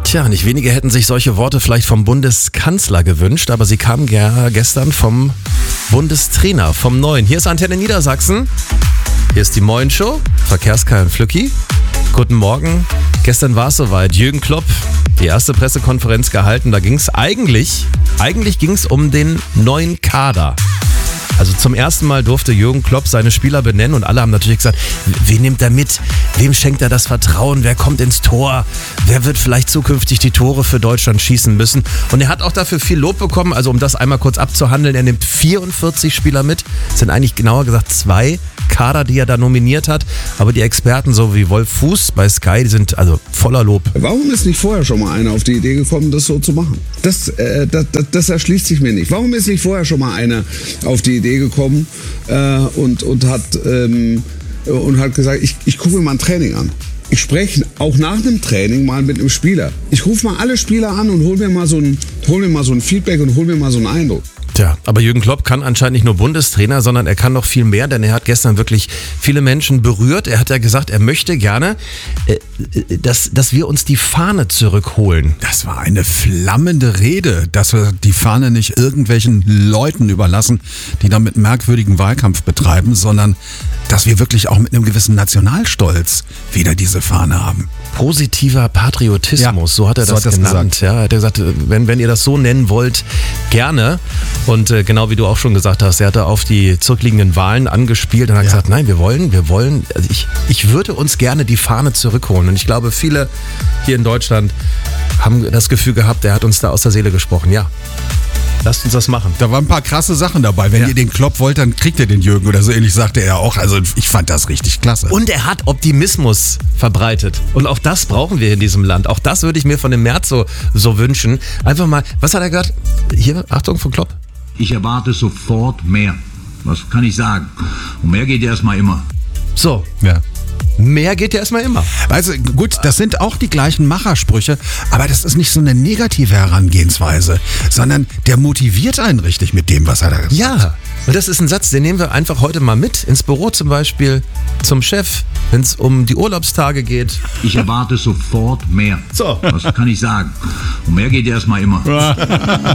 Tja, nicht wenige hätten sich solche Worte vielleicht vom Bundeskanzler gewünscht, aber sie kamen gestern vom Bundestrainer, vom Neuen. Hier ist Antenne Niedersachsen, hier ist die Moin Show, Verkehrskai und Flücki. Guten Morgen, gestern war es soweit, Jürgen Klopp, die erste Pressekonferenz gehalten, da ging es eigentlich ging es um den neuen Kader. Also zum ersten Mal durfte Jürgen Klopp seine Spieler benennen und alle haben natürlich gesagt, wen nimmt er mit? Wem schenkt er das Vertrauen? Wer kommt ins Tor? Wer wird vielleicht zukünftig die Tore für Deutschland schießen müssen? Und er hat auch dafür viel Lob bekommen, also um das einmal kurz abzuhandeln, er nimmt 44 Spieler mit. Das sind eigentlich genauer gesagt 2 Kader, die er da nominiert hat. Aber die Experten, so wie Wolf Fuß bei Sky, die sind also voller Lob. Warum ist nicht vorher schon mal einer auf die Idee gekommen, das so zu machen? Das erschließt sich mir nicht. Warum ist nicht vorher schon mal einer auf die Idee gekommen und hat gesagt, ich gucke mir mal ein Training an. Ich spreche auch nach einem Training mal mit einem Spieler. Ich rufe mal alle Spieler an und hol mir mal so ein Feedback und hol mir mal so einen Eindruck. Tja, aber Jürgen Klopp kann anscheinend nicht nur Bundestrainer, sondern er kann noch viel mehr, denn er hat gestern wirklich viele Menschen berührt. Er hat ja gesagt, er möchte gerne, dass wir uns die Fahne zurückholen. Das war eine flammende Rede, dass wir die Fahne nicht irgendwelchen Leuten überlassen, die damit merkwürdigen Wahlkampf betreiben, sondern dass wir wirklich auch mit einem gewissen Nationalstolz wieder diese Fahne haben. Positiver Patriotismus, Ja, so hat er so das hat er's genannt. gesagt. Ja, er hat gesagt, wenn ihr das so nennen wollt, gerne. Und genau wie du auch schon gesagt hast, er hat da auf die zurückliegenden Wahlen angespielt und hat gesagt, nein, wir wollen, also ich würde uns gerne die Fahne zurückholen. Und ich glaube, viele hier in Deutschland haben das Gefühl gehabt, er hat uns da aus der Seele gesprochen. Ja, lasst uns das machen. Da waren ein paar krasse Sachen dabei. Wenn ihr den Klopp wollt, dann kriegt ihr den Jürgen oder so ähnlich, sagte er auch. Also ich fand das richtig klasse. Und er hat Optimismus verbreitet. Und auch das brauchen wir in diesem Land. Auch das würde ich mir von dem Merz so wünschen. Einfach mal, was hat er gesagt? Hier, Achtung von Klopp. Ich erwarte sofort mehr. Was kann ich sagen? Und mehr geht erstmal immer. So, Ja. mehr geht ja erstmal immer. Also gut, das sind auch die gleichen Machersprüche, aber das ist nicht so eine negative Herangehensweise, sondern der motiviert einen richtig mit dem, was er da gesagt hat. Ja, und das ist ein Satz, den nehmen wir einfach heute mal mit ins Büro zum Beispiel, zum Chef, wenn es um die Urlaubstage geht. Ich erwarte sofort mehr. So. Was kann ich sagen? Und mehr geht erstmal immer.